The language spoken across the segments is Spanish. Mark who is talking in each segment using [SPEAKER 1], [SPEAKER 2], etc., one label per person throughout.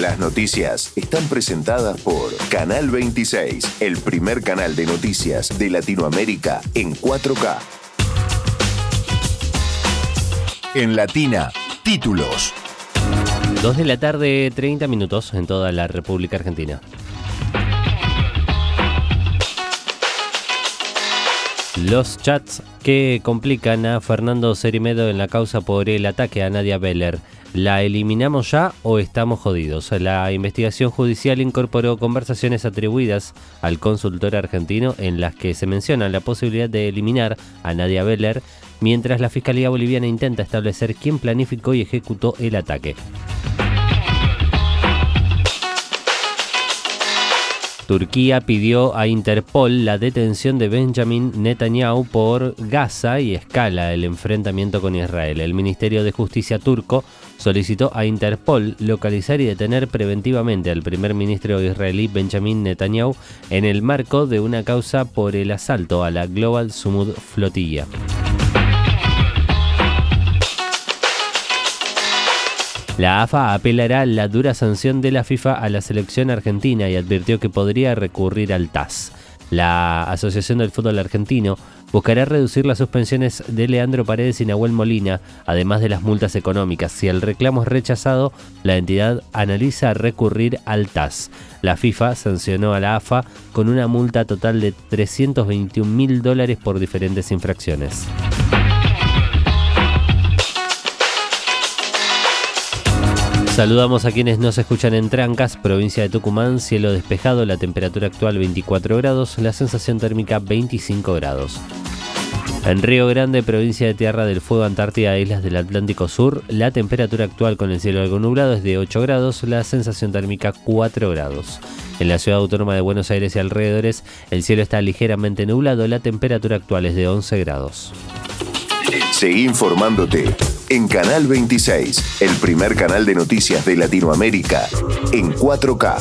[SPEAKER 1] Las noticias están presentadas por Canal 26, el primer canal de noticias de Latinoamérica en 4K. En Latina, títulos.
[SPEAKER 2] 2 de la tarde, 30 minutos en toda la República Argentina. Los chats que complican a Fernando Cermedo en la causa por el ataque a Nadia Beller. ¿La eliminamos ya o estamos jodidos? La investigación judicial incorporó conversaciones atribuidas al consultor argentino en las que se menciona la posibilidad de eliminar a Nadia Beller, mientras la Fiscalía Boliviana intenta establecer quién planificó y ejecutó el ataque. Turquía pidió a Interpol la detención de Benjamin Netanyahu por Gaza y escala el enfrentamiento con Israel. El Ministerio de Justicia turco solicitó a Interpol localizar y detener preventivamente al primer ministro israelí Benjamin Netanyahu en el marco de una causa por el asalto a la Global Sumud flotilla. La AFA apelará la dura sanción de la FIFA a la selección argentina y advirtió que podría recurrir al TAS. La Asociación del Fútbol Argentino buscará reducir las suspensiones de Leandro Paredes y Nahuel Molina, además de las multas económicas. Si el reclamo es rechazado, la entidad analiza recurrir al TAS. La FIFA sancionó a la AFA con una multa total de $321.000 por diferentes infracciones. Saludamos a quienes nos escuchan en Trancas, provincia de Tucumán, cielo despejado, la temperatura actual 24 grados, la sensación térmica 25 grados. En Río Grande, provincia de Tierra del Fuego, Antártida, islas del Atlántico Sur, la temperatura actual con el cielo algo nublado es de 8 grados, la sensación térmica 4 grados. En la ciudad autónoma de Buenos Aires y alrededores, el cielo está ligeramente nublado, la temperatura actual es de 11 grados.
[SPEAKER 1] Seguí informándote en Canal 26, el primer canal de noticias de Latinoamérica en 4K.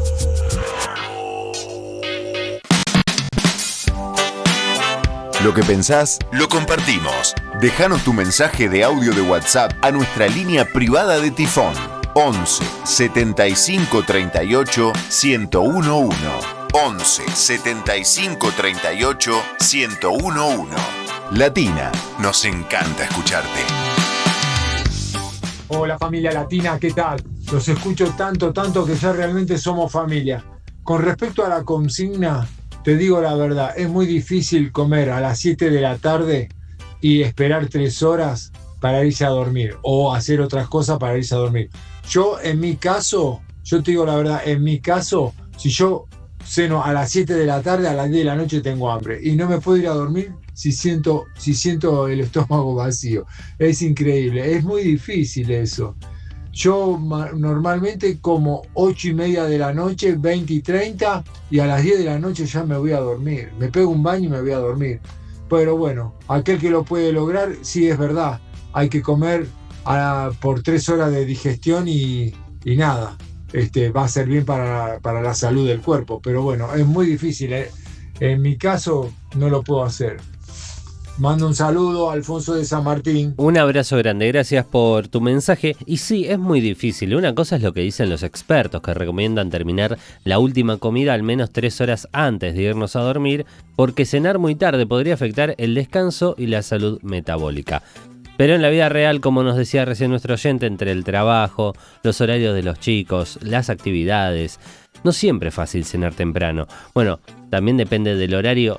[SPEAKER 1] Lo que pensás, lo compartimos. Déjanos tu mensaje de audio de WhatsApp a nuestra línea privada de Tifón 11 75 38 1011. 11 75 38 1011. Latina, nos encanta escucharte.
[SPEAKER 3] Hola familia latina, ¿qué tal? Los escucho tanto que ya realmente somos familia. Con respecto a la consigna, te digo la verdad, es muy difícil comer a las 7 de la tarde y esperar 3 horas para irse a dormir o hacer otras cosas para irse a dormir. Yo en mi caso, yo te digo la verdad, en mi caso, si yo ceno a las 7 de la tarde, a las 10 de la noche tengo hambre y no me puedo ir a dormir si siento el estómago vacío. Es increíble, es muy difícil eso. Yo normalmente como 8:30 de la noche, 20 y 30, y a las 10 de la noche ya me voy a dormir. Me pego un baño y me voy a dormir. Pero bueno, aquel que lo puede lograr, sí es verdad. Hay que comer por 3 horas de digestión y nada. Va a ser bien para la salud del cuerpo. Pero bueno, es muy difícil. En mi caso no lo puedo hacer. Mando un saludo a Alfonso de San Martín.
[SPEAKER 2] Un abrazo grande, gracias por tu mensaje. Y sí, es muy difícil. Una cosa es lo que dicen los expertos, que recomiendan terminar la última comida al menos 3 horas antes de irnos a dormir, porque cenar muy tarde podría afectar el descanso y la salud metabólica. Pero en la vida real, como nos decía recién nuestro oyente, entre el trabajo, los horarios de los chicos, las actividades, no siempre es fácil cenar temprano. Bueno, también depende del horario,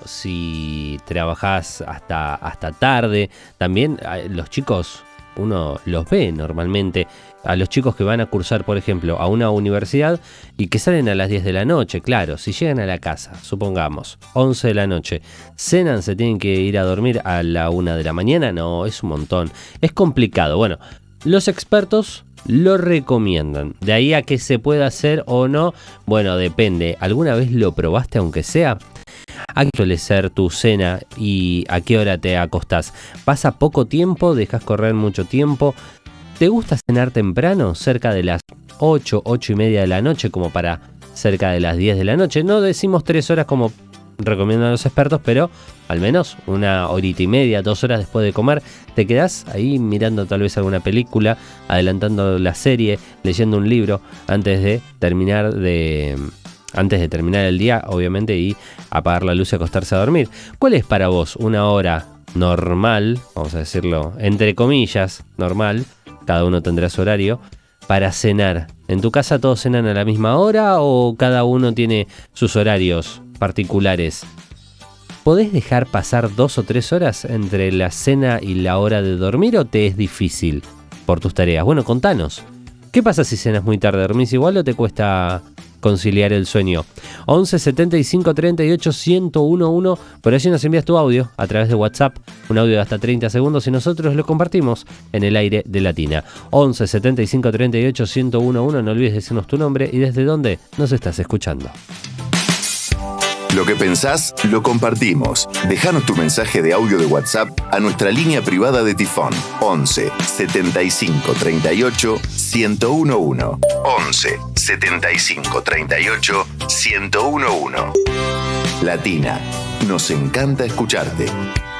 [SPEAKER 2] si trabajás hasta tarde. También los chicos, uno los ve normalmente, a los chicos que van a cursar, por ejemplo, a una universidad y que salen a las 10 de la noche. Claro, si llegan a la casa, supongamos, 11 de la noche, cenan, se tienen que ir a dormir a la 1 de la mañana. No, es un montón, es complicado. Bueno, los expertos lo recomiendan. De ahí a que se pueda hacer o no, bueno, depende. ¿Alguna vez lo probaste aunque sea? ¿A qué suele ser tu cena y a qué hora te acostás? ¿Pasa poco tiempo? ¿Dejas correr mucho tiempo? ¿Te gusta cenar temprano? Cerca de las 8, 8:30 de la noche, como para cerca de las 10 de la noche. No decimos 3 horas como recomiendan los expertos, pero al menos 1 horita y media, 2 horas después de comer, te quedás ahí mirando tal vez alguna película, adelantando la serie, leyendo un libro antes de terminar el día, obviamente, y apagar la luz y acostarse a dormir. ¿Cuál es para vos una hora normal, vamos a decirlo entre comillas, normal, cada uno tendrá su horario, para cenar? ¿En tu casa todos cenan a la misma hora o cada uno tiene sus horarios particulares? ¿Podés dejar pasar 2 o 3 horas entre la cena y la hora de dormir o te es difícil por tus tareas? Bueno, contanos. ¿Qué pasa si cenas muy tarde? ¿Dormís igual o te cuesta conciliar el sueño? 11 75 38 1011. Por allí nos envías tu audio a través de WhatsApp, un audio de hasta 30 segundos y nosotros lo compartimos en el aire de Latina. 11 75 38 1011. No olvides decirnos tu nombre y desde dónde nos estás escuchando.
[SPEAKER 1] Lo que pensás, lo compartimos. Déjanos tu mensaje de audio de WhatsApp a nuestra línea privada de Tifón. 11 75 38 1011. 11 75 38 1011. Latina, nos encanta escucharte.